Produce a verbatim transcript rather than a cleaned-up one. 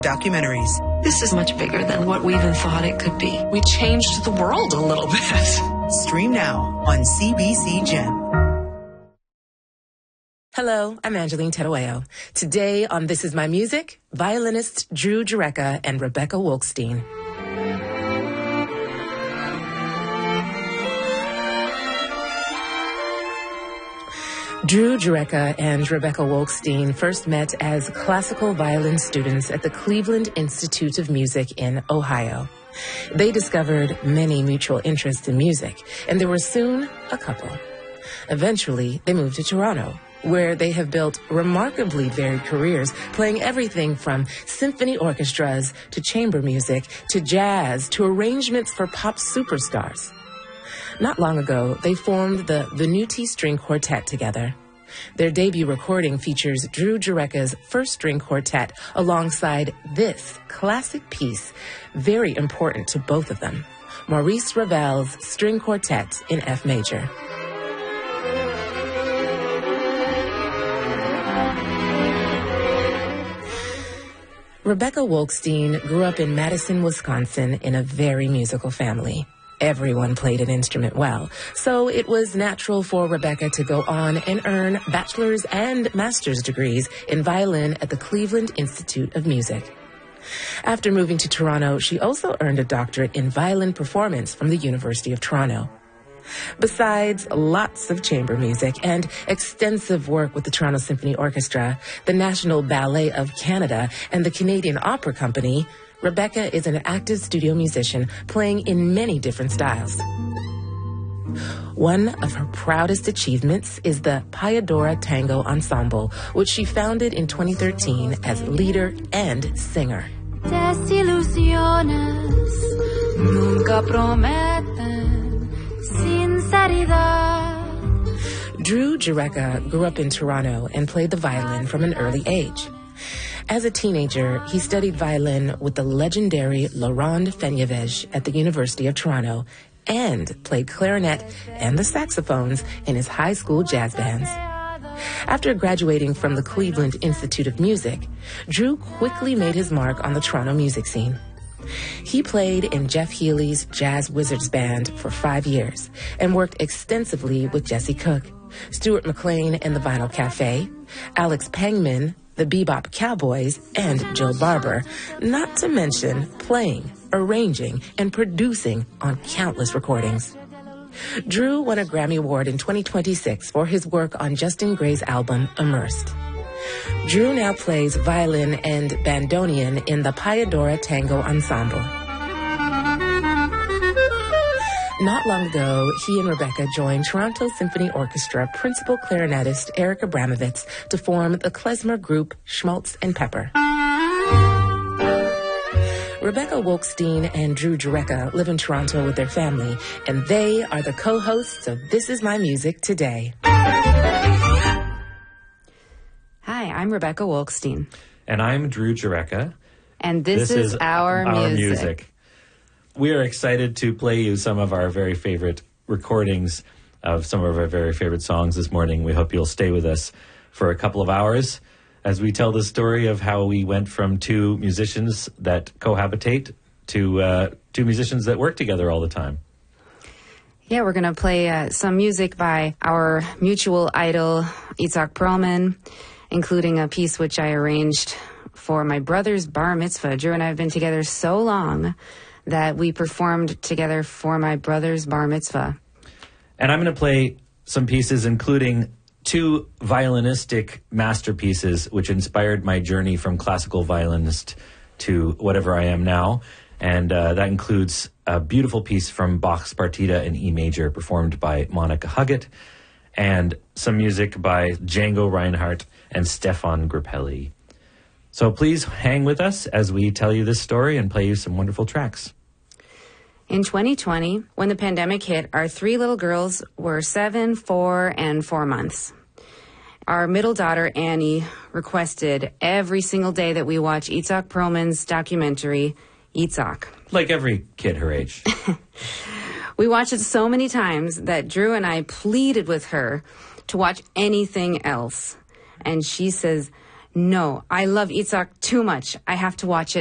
Documentaries. This is much bigger than what we even thought it could be. We changed the world a little bit. Stream now on C B C Gem. Hello, I'm Angeline Terueo. Today on This Is My Music, violinists Drew Jurecka and Rebecca Wolkstein. Drew Jurecka and Rebecca Wolkstein first met as classical violin students at the Cleveland Institute of Music in Ohio. They discovered many mutual interests in music, and there were soon a couple. Eventually, they moved to Toronto, where they have built remarkably varied careers, playing everything from symphony orchestras to chamber music to jazz to arrangements for pop superstars. Not long ago, they formed the Venuti String Quartet together. Their debut recording features Drew Jurecka's first string quartet alongside this classic piece, very important to both of them, Maurice Ravel's String Quartet in F major. Rebecca Wolkstein grew up in Madison, Wisconsin, in a very musical family. Everyone played an instrument well, so it was natural for Rebecca to go on and earn bachelor's and master's degrees in violin at the Cleveland Institute of Music. After moving to Toronto, she also earned a doctorate in violin performance from the University of Toronto. Besides lots of chamber music and extensive work with the Toronto Symphony Orchestra, the National Ballet of Canada, and the Canadian Opera Company, Rebecca is an active studio musician playing in many different styles. One of her proudest achievements is the Payadora Tango Ensemble, which she founded in twenty thirteen as leader and singer. Desilusiones nunca prometen sinceridad. Drew Jurecka grew up in Toronto and played the violin from an early age. As a teenager, he studied violin with the legendary Laurent Fenjavej at the University of Toronto and played clarinet and the saxophones in his high school jazz bands. After graduating from the Cleveland Institute of Music, Drew quickly made his mark on the Toronto music scene. He played in Jeff Healey's Jazz Wizards Band for five years and worked extensively with Jesse Cook, Stuart McLean and the Vinyl Cafe, Alex Pangman, the Bebop Cowboys, and Jill Barber, not to mention playing, arranging, and producing on countless recordings. Drew won a Grammy Award in twenty twenty-six for his work on Justin Gray's album, Immersed. Drew now plays violin and bandoneon in the Payadora Tango Ensemble. Not long ago, he and Rebecca joined Toronto Symphony Orchestra principal clarinetist Eric Abramovitz to form the klezmer group Schmaltz and Pepper. Rebecca Wolkstein and Drew Jurecka live in Toronto with their family, and they are the co-hosts of This Is My Music today. Hi, I'm Rebecca Wolkstein. And I'm Drew Jurecka. And this, this is, is our, our music. music. We are excited to play you some of our very favorite recordings of some of our very favorite songs this morning. We hope you'll stay with us for a couple of hours as we tell the story of how we went from two musicians that cohabitate to uh, two musicians that work together all the time. Yeah, we're going to play uh, some music by our mutual idol, Itzhak Perlman, including a piece which I arranged for my brother's bar mitzvah. Drew and I have been together so long that we performed together for my brother's bar mitzvah. And I'm going to play some pieces, including two violinistic masterpieces, which inspired my journey from classical violinist to whatever I am now. And uh, that includes a beautiful piece from Bach's Partita in E major, performed by Monica Huggett, and some music by Django Reinhardt and Stefan Grappelli. So please hang with us as we tell you this story and play you some wonderful tracks. In twenty twenty, when the pandemic hit, our three little girls were seven, four, and four months. Our middle daughter, Annie, requested every single day that we watch Itzhak Perlman's documentary, Itzhak. Like every kid her age. We watched it so many times that Drew and I pleaded with her to watch anything else. And she says, No, I love Itzhak too much. I have to watch it